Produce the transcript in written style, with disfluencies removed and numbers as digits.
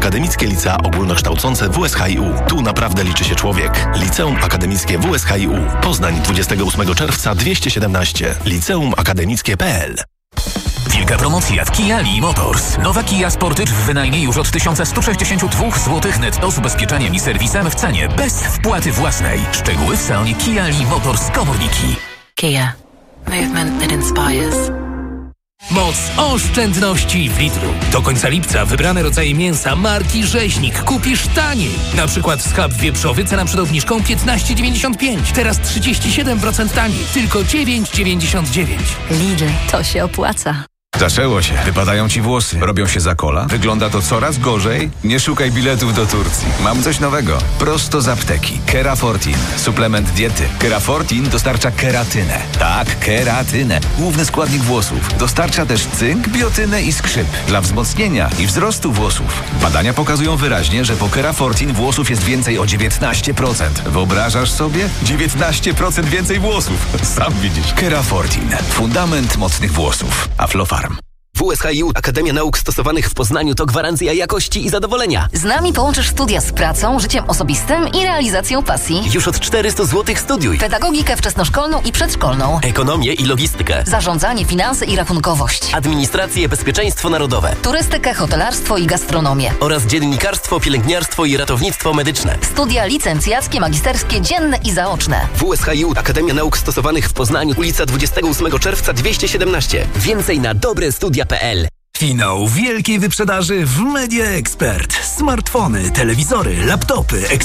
Akademickie Licea Ogólnokształcące WSHiU. Tu naprawdę liczy się człowiek. Liceum Akademickie WSHiU. Poznań 28 czerwca 217. liceumakademickie.pl. Wielka promocja w Kia Lee Motors. Nowa Kia Sportage w wynajmie już od 1162 zł netto z ubezpieczeniem i serwisem w cenie bez wpłaty własnej. Szczegóły w salonie Kia Lee Motors Komorniki. Kia. Movement that inspires. Moc oszczędności w Lidlu. Do końca lipca wybrane rodzaje mięsa marki Rzeźnik kupisz taniej. Na przykład schab wieprzowy cena przed obniżką 15,95. Teraz 37% taniej. Tylko 9,99. Lidl, to się opłaca. Zaczęło się. Wypadają ci włosy. Robią się za kola. Wygląda to coraz gorzej. Nie szukaj biletów do Turcji. Mam coś nowego. Prosto z apteki. Kerafortin. Suplement diety. Kerafortin dostarcza keratynę. Tak, keratynę. Główny składnik włosów. Dostarcza też cynk, biotynę i skrzyp. Dla wzmocnienia i wzrostu włosów. Badania pokazują wyraźnie, że po Kerafortin włosów jest więcej o 19%. Wyobrażasz sobie? 19% więcej włosów. Sam widzisz. Kerafortin. Fundament mocnych włosów. Aflofarm. WSHiU Akademia Nauk Stosowanych w Poznaniu to gwarancja jakości i zadowolenia. Z nami połączysz studia z pracą, życiem osobistym i realizacją pasji. Już od 400 zł studiuj. Pedagogikę wczesnoszkolną i przedszkolną. Ekonomię i logistykę. Zarządzanie, finanse i rachunkowość. Administrację, bezpieczeństwo narodowe. Turystykę, hotelarstwo i gastronomię. Oraz dziennikarstwo, pielęgniarstwo i ratownictwo medyczne. Studia licencjackie, magisterskie, dzienne i zaoczne. WSHiU Akademia Nauk Stosowanych w Poznaniu, ulica 28 czerwca 217. Więcej na dobrestudia.pl. Finał wielkiej wyprzedaży w Media Expert. Smartfony, telewizory, laptopy,